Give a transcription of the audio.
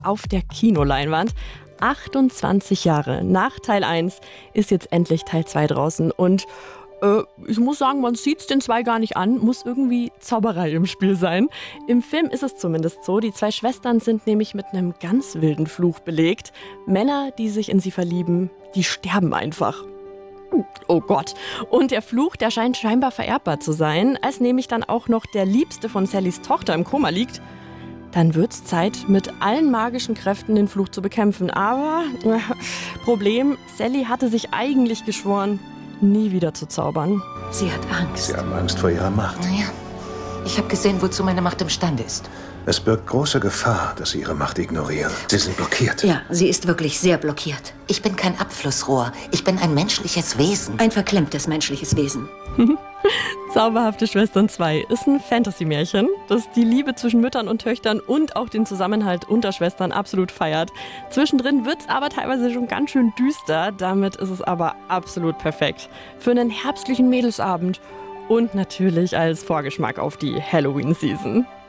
auf der Kinoleinwand. 28 Jahre nach Teil 1 ist jetzt endlich Teil 2 draußen und ich muss sagen, man sieht es den zwei gar nicht an, muss irgendwie Zauberei im Spiel sein. Im Film ist es zumindest so, die zwei Schwestern sind nämlich mit einem ganz wilden Fluch belegt. Männer, die sich in sie verlieben, die sterben einfach. Oh Gott. Und der Fluch, der scheint scheinbar vererbbar zu sein, als nämlich dann auch noch der Liebste von Sallys Tochter im Koma liegt. Dann wird's Zeit, mit allen magischen Kräften den Fluch zu bekämpfen. Aber, Problem, Sally hatte sich eigentlich geschworen, nie wieder zu zaubern. Sie hat Angst. Sie haben Angst vor ihrer Macht. Ja. Ich habe gesehen, wozu meine Macht imstande ist. Es birgt große Gefahr, dass Sie Ihre Macht ignorieren. Sie sind blockiert. Ja, sie ist wirklich sehr blockiert. Ich bin kein Abflussrohr. Ich bin ein menschliches Wesen. Ein verklemmtes menschliches Wesen. Zauberhafte Schwestern 2 ist ein Fantasy-Märchen, das die Liebe zwischen Müttern und Töchtern und auch den Zusammenhalt unter Schwestern absolut feiert. Zwischendrin wird's aber teilweise schon ganz schön düster, damit ist es aber absolut perfekt. Für einen herbstlichen Mädelsabend und natürlich als Vorgeschmack auf die Halloween-Season.